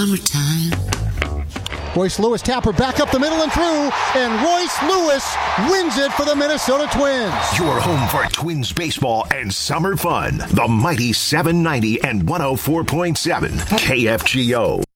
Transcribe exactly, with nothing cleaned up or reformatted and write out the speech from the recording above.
Summertime. Royce Lewis Tapper back up the middle and through, and Royce Lewis wins it for the Minnesota Twins. Your home for Twins baseball and summer fun. The mighty seven ninety and one oh four point seven K F G O.